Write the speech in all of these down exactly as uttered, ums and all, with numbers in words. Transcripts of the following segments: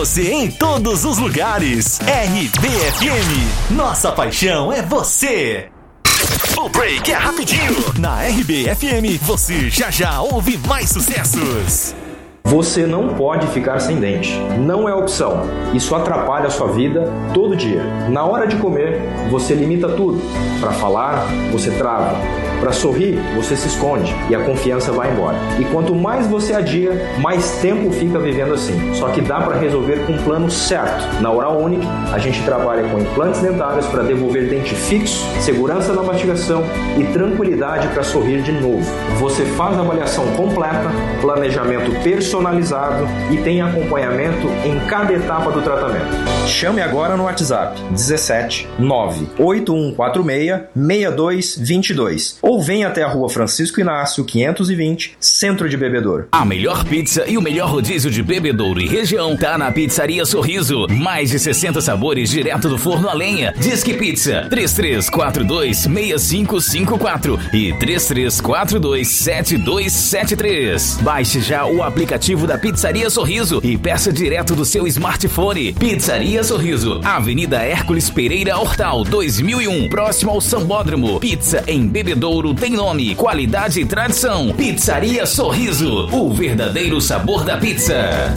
Você em todos os lugares. R B F M. Nossa paixão é você. O break é rapidinho. Na R B F M, você já já ouve mais sucessos. Você não pode ficar sem dente. Não é opção. Isso atrapalha a sua vida todo dia. Na hora de comer, você limita tudo. Para falar, você trava. Para sorrir, você se esconde e a confiança vai embora. E quanto mais você adia, mais tempo fica vivendo assim. Só que dá para resolver com um plano certo. Na Oral Unique, a gente trabalha com implantes dentários para devolver dente fixo, segurança na mastigação e tranquilidade para sorrir de novo. Você faz a avaliação completa, planejamento personalizado e tem acompanhamento em cada etapa do tratamento. Chame agora no WhatsApp dezessete nove oito um quatro seis seis dois dois dois ou venha até a Rua Francisco Inácio quinhentos e vinte, Centro de Bebedouro. A melhor pizza e o melhor rodízio de Bebedouro e região tá na Pizzaria Sorriso. Mais de sessenta sabores direto do forno a lenha. Disque Pizza três três quatro dois seis cinco cinco quatro e três três quatro dois sete dois sete três. Baixe já o aplicativo da Pizzaria Sorriso e peça direto do seu smartphone. Pizzaria Sorriso, Avenida Hércules Pereira Hortal dois mil e um, próximo ao Sambódromo. Pizza em Bebedouro tem nome, qualidade e tradição. Pizzaria Sorriso, o verdadeiro sabor da pizza.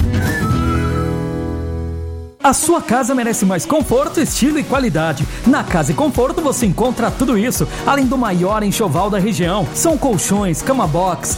A sua casa merece mais conforto, estilo e qualidade. Na Casa e Conforto você encontra tudo isso, além do maior enxoval da região. São colchões, cama box,